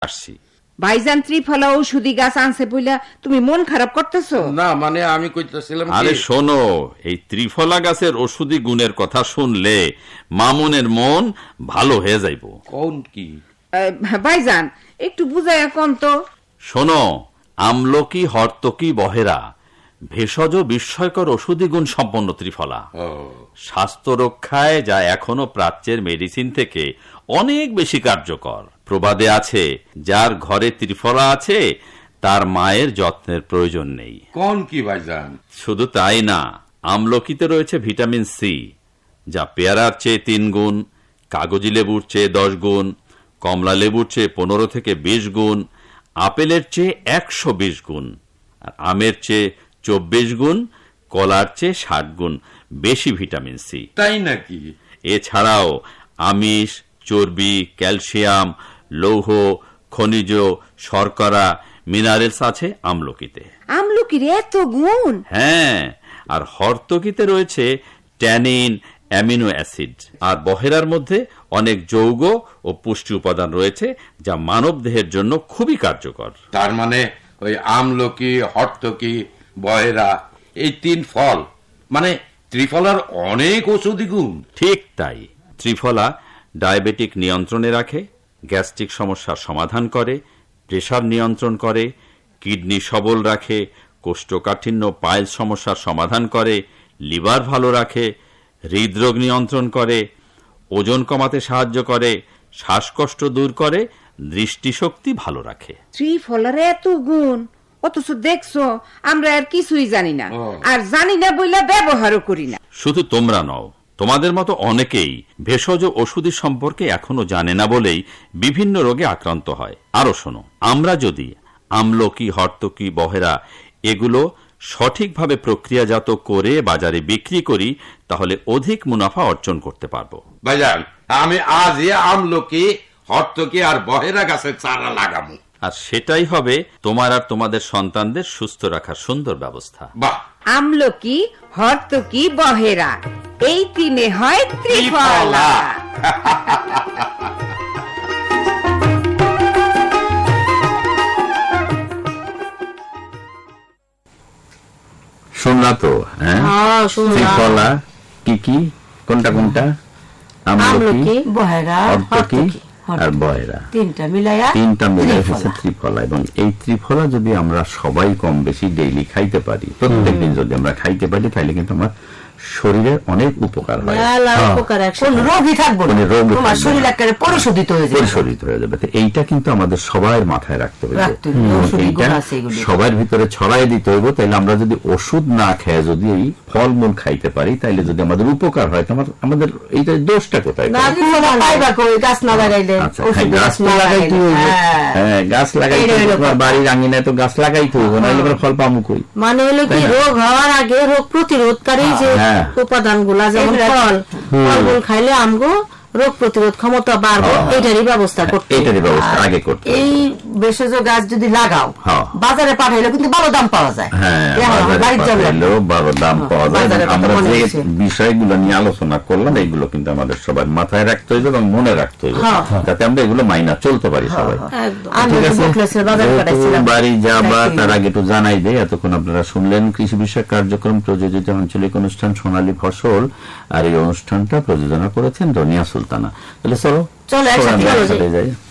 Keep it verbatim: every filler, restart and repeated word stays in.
আসছি। ভাইজান ত্রিফলা ঔষধি গাছ আনছে বইলা তুমি মন খারাপ করতেছো? না মানে আমি কইতেছিলাম আরে শোনো, এই ত্রিফলা গাছের ওষুধি গুণের কথা শুনলে মামুনের মন ভালো হয়ে যাইব। কোন কি ভাইজান একটু বুঝাইয়া কোন তো। শোনো, আমলকি, হর্তকি, বহেরা ভেষজ বিস্ময়কর ওষুধি গুণ সম্পন্ন ত্রিফলা। স্বাস্থ্য রক্ষায় যা এখনো প্রাচ্যের মেডিসিন থেকে অনেক বেশি কার্যকর। প্রবাদে আছে, যার ঘরে ত্রিফলা আছে তার মায়ের যত্নের প্রয়োজন নেই। কোন কি ভাইজান? শুধু তাই না, আমলকিতে রয়েছে ভিটামিন সি, যা পেয়ারার চেয়ে তিন গুণ, কাগজি লেবুর চেয়ে দশ গুণ, কমলা লেবুর চেয়ে পনেরো থেকে বিশ গুণ, আপেলের চেয়ে একশো বিশ গুণ, আর আমের চেয়ে চব্বিশ গুণ, কলার চেয়ে ষাট গুণ বেশি ভিটামিন সি। তাই নাকি? এছাড়াও আমিষ, চর্বি, ক্যালসিয়াম, লৌহ, খনিজ, শর্করা, মিনারেলস আছে আমলকিতে। আমলকির এত গুণ? হ্যাঁ, আর হর্তকিতে রয়েছে ট্যানিন, অ্যামিনো অ্যাসিড, আর বহেরার মধ্যে অনেক যৌগ ও পুষ্টি উপাদান রয়েছে যা মানব দেহের জন্য খুবই কার্যকর। তার মানে ওই আমলকি, হর্তকি, বহেরা এই তিন ফল মানে ত্রিফলার অনেক ঔষধি গুণ। ঠিক তাই। ত্রিফলা ডায়াবেটিক নিয়ন্ত্রণে রাখে, গ্যাস্ট্রিক সমস্যার সমাধান করে, প্রেসার নিয়ন্ত্রণ করে, কিডনি সবল রাখে, কোষ্ঠকাঠিন্য পাইলস সমস্যার সমাধান করে, লিভার ভালো রাখে, হৃদরোগ নিয়ন্ত্রণ করে, ওজন কমাতে সাহায্য করে, শ্বাসকষ্ট দূর করে, দৃষ্টিশক্তি ভালো রাখে। ত্রিফলার এত গুণ, অথচ দেখছো আমরা আর কিছুই জানি না, আর জানি না বইলা ব্যবহারও করি না। শুধু তোমরা নও, তোমাদের মতো অনেকেই ভেষজ ওষুধি সম্পর্কে এখনো জানে না বলেই বিভিন্ন রোগে আক্রান্ত হয়। আরো শোনো, আমরা যদি আমলকি, হর্তকি, বহেরা এগুলো সঠিকভাবে প্রক্রিয়াজাত করে বাজারে বিক্রি করি তাহলে অধিক মুনাফা অর্জন করতে পারবো। ভাইজান আমি আজই আমলকি, হর্তকি আর বহেরা গাছের চারা লাগাবো, আর সেটাই হবে তোমার আর তোমাদের সন্তানদের সুস্থ রাখার সুন্দর ব্যবস্থা। বাহ! আমলকি, হর্তকি, বহেরা এই তিনে হয় ত্রিফলা। শুনলা তো? হ্যাঁ, ত্রিফলা কি কি, কোনটা কোনটা? আমলকি, বহেরা, হর্তকি আর বহেরা, তিনটা মিলাইয়া তিনটা মিলাই হচ্ছে ত্রিফলা। এবং এই ত্রিফলা যদি আমরা সবাই কম বেশি ডেইলি খাইতে পারি, প্রত্যেকদিন যদি আমরা খাইতে পারি, তাহলে কিন্তু আমার শরীরের অনেক উপকার হয়, রোগী থাকবো না, তোমার শরীর একেবারে পরিশোধিত হয়ে যাবে, পরিশোধিত হয়ে যাবে। এইটা কিন্তু আমাদের সবার মাথায় রাখতে হবে, এইটা সবার ভিতরে ছড়াই দিতে হবে। তাইলে আমরা যদি ওষুধ না খেয়ে যদি এই ফলমূল খাইতে পারি, তাইলে যদি আমাদের উপকার হয়, তোমার আমাদের এইটা দোষটা কোথায়? গাছ না লাগাইলে, হ্যাঁ গাছ লাগাইতে, বাড়ির আঙিনায় তো গাছ লাগাইতে হবে, নাহলে ফল পাবো কই? মানে হলো কি, রোগ হওয়ার আগে রোগ প্রতিরোধকারী যে উপাদান গুলা, যেমন ফল, ফলমূল খাইলে আমগো রোগ প্রতিরোধ ক্ষমতা বাড়বে, এটারই ব্যবস্থা করতে, এটারই ব্যবস্থা আগে করতে। এই ভেষজ গাছ যদি লাগাও, বাজারে পাঠাইলে কিন্তু ভালো দাম পাওয়া যায়, ভালো দাম পাওয়া যায়। আমরা যে বিষয়গুলো নিয়ে আলোচনা করলাম, এইগুলো কিন্তু আমাদের সবার মাথায় রাখতে হইবে এবং মনে রাখতে হইবে, যাতে আমরা এগুলো মাইনা চলতে পারি সবাই। বাড়ি যাবা তার আগে একটু জানাই দেয়। এতক্ষণ আপনারা শুনলেন কৃষি বিষয়ক কার্যক্রম প্রযোজিত আঞ্চলিক অনুষ্ঠান সোনালী ফসল, আর এই অনুষ্ঠানটা প্রযোজনা করেছেন রনিয়া সুলতানা। তাহলে চলো চলো একসাথে যাই।